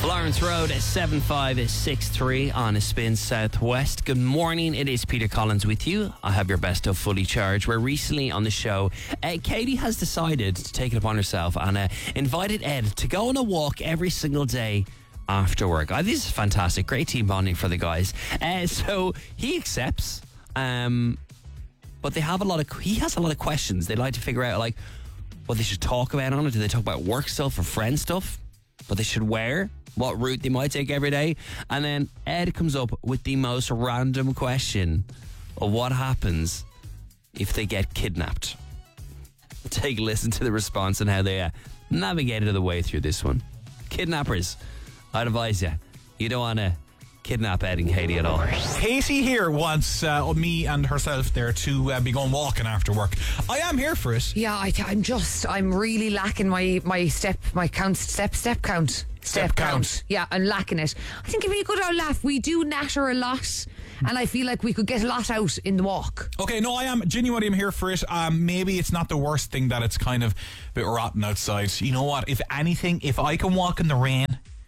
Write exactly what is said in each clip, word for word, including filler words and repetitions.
Lawrence Road, seven five six three on a spin southwest. Good morning, it is Peter Collins with you. I have your best of Fully Charged, where recently on the show, uh, Katie has decided to take it upon herself and uh, invited Ed to go on a walk every single day after work. I think this is fantastic. Great team bonding for the guys. Uh, so he accepts, um, but they have a lot of, he has a lot of questions. They like to figure out like what they should talk about on it. Do they talk about work stuff or friend stuff? What they should wear? What route they might take every day? And then Ed comes up with the most random question of what happens if they get kidnapped. Take a listen to the response and how they uh, navigated the way through this one. Kidnappers, I'd advise you, you don't want to kidnap Ed and Katie at all. Katie here wants uh, me and herself there to uh, be going walking after work. I am here for it. Yeah, I, I'm just, I'm really lacking my, my step, my count, step, step count. Step count. Yeah, I'm lacking it. I think it'd be a good old laugh. We do natter a lot, and I feel like we could get a lot out in the walk. Okay, no, I am genuinely I'm here for it. Um, maybe it's not the worst thing that it's kind of a bit rotten outside. You know what? If anything, if I can walk in the rain,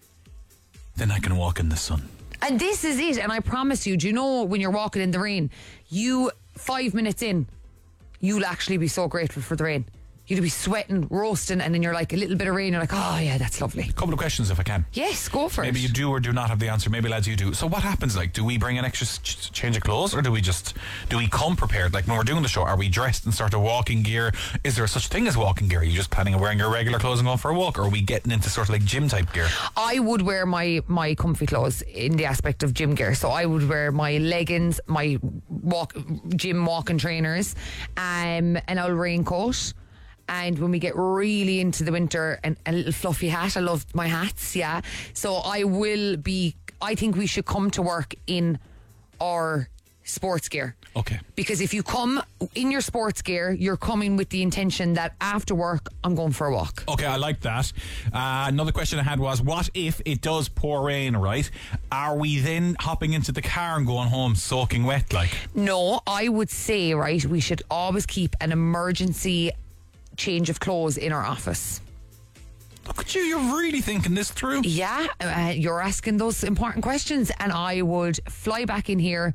then I can walk in the sun. And this is it. And I promise you, do you know when you're walking in the rain, you, five minutes in, you'll actually be so grateful for the rain. You'd be sweating, roasting, and then you're like, a little bit of rain, you're like, oh yeah, that's lovely. A couple of questions if I can. Yes, go for Maybe it. you do or do not have the answer. Maybe lads you do. So what happens? Like, do we bring an extra ch- change of clothes, or do we just do we come prepared? Like when we're doing the show, are we dressed in sort of walking gear? Is there such thing as walking gear? Are you just planning on wearing your regular clothes and going for a walk, or are we getting into sort of like gym type gear? I would wear my my comfy clothes in the aspect of gym gear. So I would wear my leggings, my walk gym walking trainers, um, an old raincoat. And when we get really into the winter, and a little fluffy hat. I love my hats, yeah. So I will be, I think we should come to work in our sports gear. Okay. Because if you come in your sports gear, you're coming with the intention that after work, I'm going for a walk. Okay, I like that. Uh, another question I had was, what if it does pour rain, right? Are we then hopping into the car and going home soaking wet, like? No, I would say, right, we should always keep an emergency change of clothes in our office. Look at you, you're really thinking this through. Yeah, uh, you're asking those important questions, and I would fly back in here,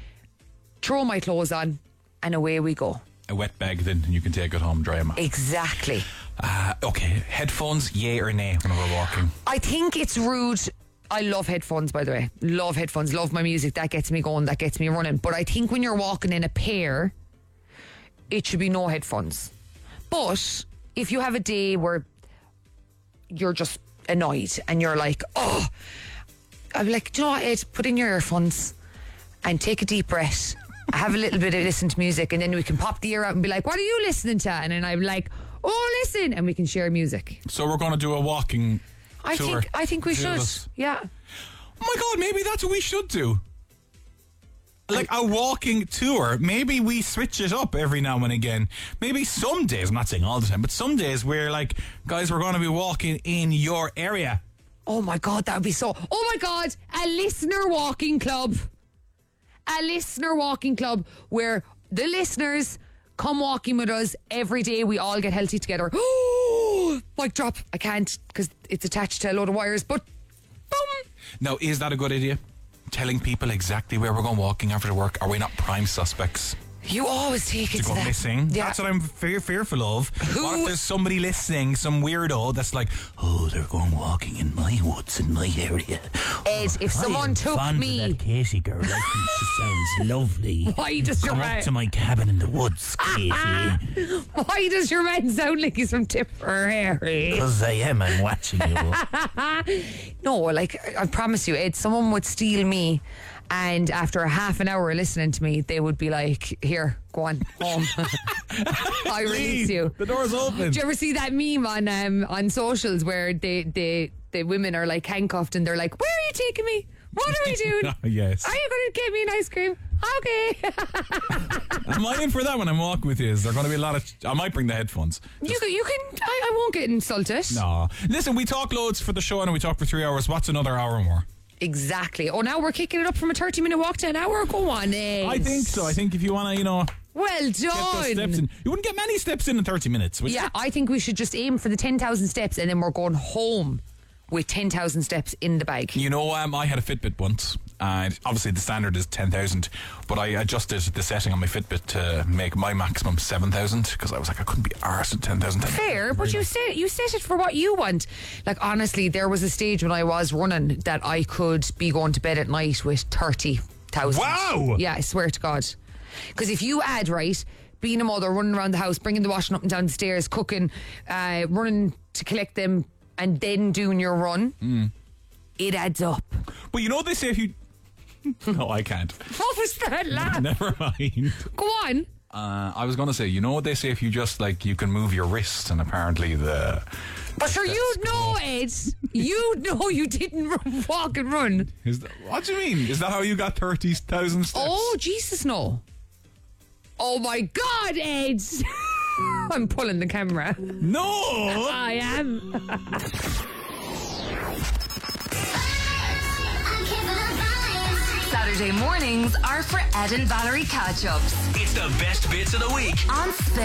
throw my clothes on, and away we go. A wet bag then, and you can take it home, dry them out. Exactly. Uh, okay, headphones, yay or nay when we're walking? I think it's rude. I love headphones, by the way. Love headphones, love my music. That gets me going, that gets me running. But I think when you're walking in a pair, it should be no headphones. But if you have a day where you're just annoyed and you're like, oh, I'm like, do you know what, Ed, put in your earphones and take a deep breath, have a little bit of listen to music, and then we can pop the ear out and be like, what are you listening to? And then I'm like, oh, listen, and we can share music. So we're going to do a walking I tour. think I think we should. Us. Yeah. Oh my God, maybe that's what we should do. Like a walking tour. Maybe we switch it up every now and again. Maybe some days, I'm not saying all the time, but some days we're like, guys, we're going to be walking in your area. Oh my God, that would be so... Oh my God, a listener walking club. A listener walking club where the listeners come walking with us every day. We all get healthy together. Oh, mic drop. I can't because it's attached to a load of wires, but boom. Now, is that a good idea? Telling people exactly where we're going walking after work? Are we not prime suspects You always take it to to go that. missing? Yeah. That's what I'm fear- fearful of. Who- What if there's somebody listening, some weirdo that's like, oh, they're going walking in my woods in my area. Ed, if someone took fond me... of that Katie girl. I think she sounds lovely. Why does your Come man... up to my cabin in the woods, Katie. Why does your man sound like he's from Tipperary? Because I am, I'm watching you. No, like, I promise you, Ed, someone would steal me, and after a half an hour listening to me, they would be like, here, go on, home. I release you. The door's open. Do you ever see that meme on um, on socials where they, they, the women are like handcuffed and they're like, where are you taking me? What are we doing? Yes. Are you going to get me an ice cream? Okay. Am I in for that when I'm walking with you? Is there going to be a lot of... I might bring the headphones. You can, you can I, I won't get insulted. No. Listen, we talk loads for the show and we talk for three hours. What's another hour more? Exactly. Oh, now we're kicking it up from a thirty minute walk to an hour. Go on, Ed. I think so. I think if you want to, you know... Well Get those steps done. in. You wouldn't get many steps in in thirty minutes, would Yeah, you? I think we should just aim for the ten thousand steps and then we're going home with ten thousand steps in the bag. You know, um, I had a Fitbit once, and obviously the standard is ten thousand, but I adjusted the setting on my Fitbit to make my maximum seven thousand because I was like, I couldn't be arsed at ten thousand. Fair, but you set, you set it for what you want. Like, honestly, there was a stage when I was running that I could be going to bed at night with thirty thousand. Wow! Yeah, I swear to God. Because if you add, right, being a mother, running around the house, bringing the washing up and down the stairs, cooking, uh, running to collect them, and then doing your run, mm. it adds up. But you know what they say if you... No, I can't. What was that laugh? Never mind. Go on. Uh, I was going to say, you know what they say if you just, like, you can move your wrist, and apparently the... But sure, you know, Ed. You know you didn't run, walk and run. Is that, what do you mean? Is that how you got thirty thousand steps? Oh, Jesus, no. Oh, my God, Ed. I'm pulling the camera. No! I am. Saturday mornings are for Ed and Valerie catch-ups. It's the best bits of the week on Spin.